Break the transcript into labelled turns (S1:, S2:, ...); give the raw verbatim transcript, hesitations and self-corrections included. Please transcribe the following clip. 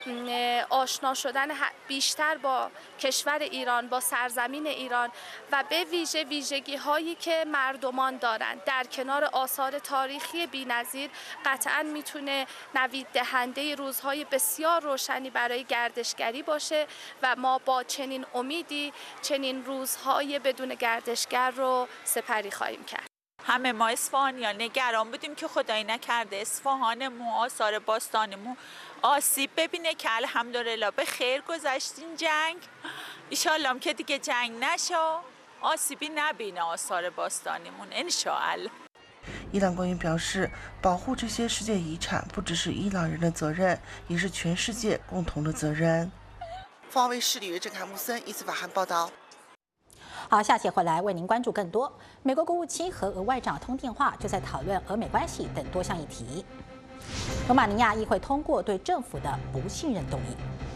S1: آشنا شدن بیشتر با کشور ایران، با سرزمین ایران و به ویژه ویژگی هایی که مردمان دارند در کنار آثار تاریخی بی‌نظیر قطعاً میتونه نوید دهنده روزهای بسیار روشنی برای گردشگری باشه و ما با چنین امیدی چنین روزهای بدون گردشگر رو سپری خواهیم کرد.
S2: همه ما اصفهانیان نگران بودیم که خدای نکرده اصفهانمون، آثار باستانمون آسیب ببینه که الحمدلله به خیر گذشت این جنگ. ایشالله که دیگه جنگ نشه، آسیبی نبینه آثار باستانمون انشاءالله.
S3: 伊朗官员表示，保护这些世界遗产不只是伊朗人的责任，也是全世界共同的责任。华为视力郑凯木森伊斯法罕报道。
S4: 好，下节回来为您关注更多。美国国务卿和俄外长通电话，就在讨论俄美关系等多项议题。罗马尼亚议会通过对政府的不信任动议。